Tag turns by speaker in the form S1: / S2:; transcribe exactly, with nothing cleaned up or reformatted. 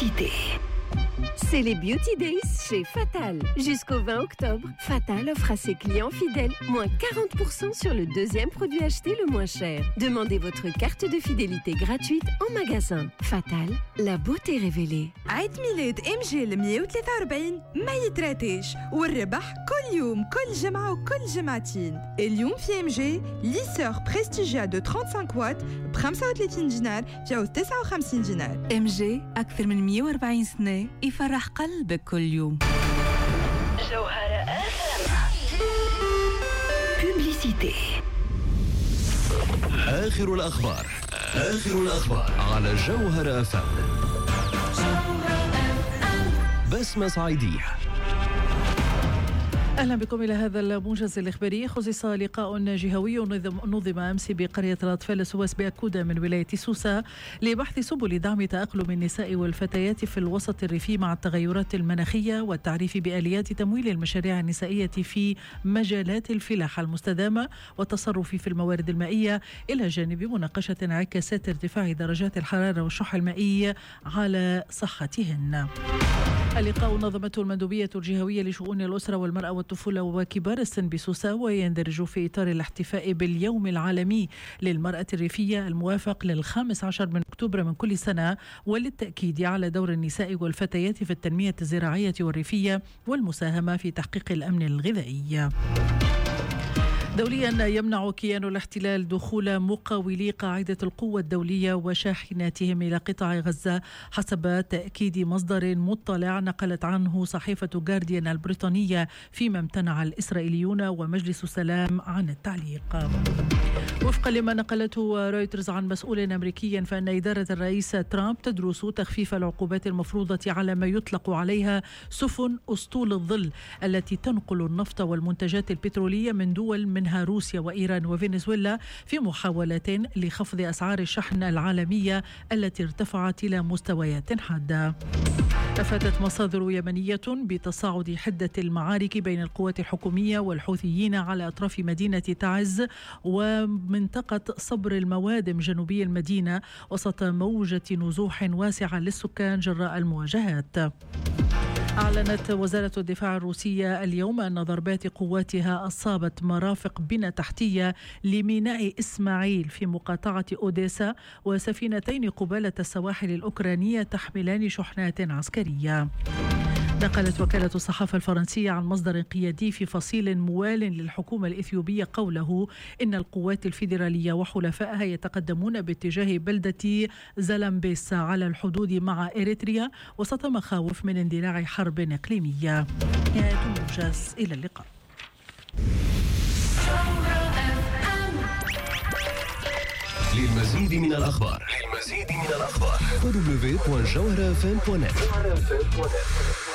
S1: Publicité. C'est les Beauty Days chez Fatal. Jusqu'au vingt octobre, Fatal offre à ses clients fidèles moins quarante pour cent sur le deuxième produit acheté le moins cher. Demandez votre carte de fidélité gratuite en magasin. Fatal, la beauté révélée.
S2: عيد ميلاد ام جي مية وثلاثة وأربعين ما يتراتيش، والربح كل يوم كل جمعة وكل جمعتين. اليوم في ام جي ليسور بريستيجيا دو خمسة وثلاثين وات ب خمسة وثلاثين دينار فيها تسعة وخمسين دينار.
S3: ام جي أكثر من مية وأربعين سنة يفرح قلبك كل يوم.
S1: جوهرة أف أم. Publicité.
S4: آخر الأخبار آخر الأخبار على جوهرة أف أم. بسمة صعيدية.
S5: أهلا بكم إلى هذا الموجز الإخباري. خصص لقاء جهوي نظم أمس بقرية الأطفال السواس بأكودا من ولاية سوسة لبحث سبل دعم تأقلم النساء والفتيات في الوسط الريفي مع التغيرات المناخية والتعريف بآليات تمويل المشاريع النسائية في مجالات الفلاحة المستدامة والتصرف في الموارد المائية، إلى جانب مناقشة انعكاسات ارتفاع درجات الحرارة والشح المائي على صحتهن. اللقاء نظمته المندوبية الجهوية لشؤون الأسرة والمرأة والطفولة وكبار السن بسوسة، ويندرج في إطار الاحتفاء باليوم العالمي للمرأة الريفية الموافق للخامس عشر من أكتوبر من كل سنة، وللتأكيد على دور النساء والفتيات في التنمية الزراعية والريفية والمساهمة في تحقيق الأمن الغذائي. دوليا يمنع كيان الاحتلال دخول مقاولي قاعدة القوة الدولية وشاحناتهم إلى قطاع غزة، حسب تأكيد مصدر مطلع نقلت عنه صحيفة جارديان البريطانية، فيما امتنع الإسرائيليون ومجلس السلام عن التعليق. وفقا لما نقلته رويترز عن مسؤول أمريكي، فإن إدارة الرئيس ترامب تدرس تخفيف العقوبات المفروضة على ما يطلق عليها سفن أسطول الظل التي تنقل النفط والمنتجات البترولية من دول منها روسيا وإيران وفنزويلا، في محاولات لخفض أسعار الشحن العالمية التي ارتفعت إلى مستويات حادة. أفادت مصادر يمنية بتصاعد حدة المعارك بين القوات الحكومية والحوثيين على أطراف مدينة تعز ومنطقة صبر الموادم جنوبي المدينة، وسط موجة نزوح واسعة للسكان جراء المواجهات. أعلنت وزارة الدفاع الروسية اليوم أن ضربات قواتها أصابت مرافق بنى تحتية لميناء إسماعيل في مقاطعة أوديسا وسفينتين قبالة السواحل الأوكرانية تحملان شحنات عسكرية. نقلت وكالة الصحافة الفرنسية عن مصدر قيادي في فصيل موال للحكومة الإثيوبية قوله إن القوات الفيدرالية وحلفائها يتقدمون باتجاه بلدة زلمبيسا على الحدود مع إريتريا وسط مخاوف من اندلاع حرب إقليمية. نهاية الموجز، إلى اللقاء.
S4: للمزيد من الأخبار للمزيد من الأخبار دبليو دبليو دبليو دوت جوهرة اف ام دوت نت.